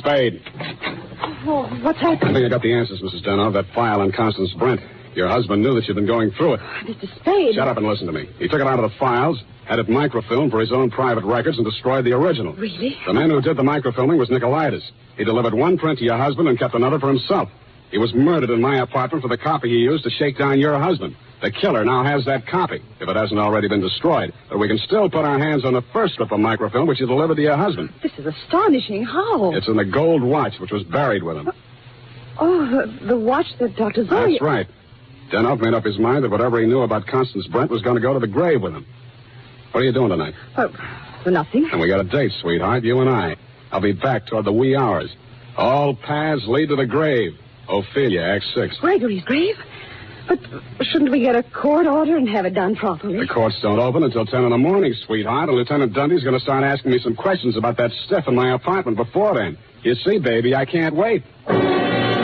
Spade. Oh, what's happened? I think I got the answers, Mrs. Denoff. That file on Constance Brent. Your husband knew that you'd been going through it. Mr. Spade. Shut up and listen to me. He took it out of the files, had it microfilmed for his own private records, and destroyed the original. Really? The man who did the microfilming was Nicolaitis. He delivered one print to your husband and kept another for himself. He was murdered in my apartment for the copy he used to shake down your husband. The killer now has that copy, if it hasn't already been destroyed. But we can still put our hands on the first strip of microfilm which you delivered to your husband. This is astonishing. How? It's in the gold watch which was buried with him. Oh, the watch that Dr. Zoe... That's right. Denoff made up his mind that whatever he knew about Constance Brent was going to go to the grave with him. What are you doing tonight? Nothing. And we got a date, sweetheart, you and I. I'll be back toward the wee hours. All paths lead to the grave. Ophelia, Act 6. Gregory's grave? But shouldn't we get a court order and have it done properly? The courts don't open until 10 in the morning, sweetheart, and Lieutenant Dundee's going to start asking me some questions about that stiff in my apartment before then. You see, baby, I can't wait.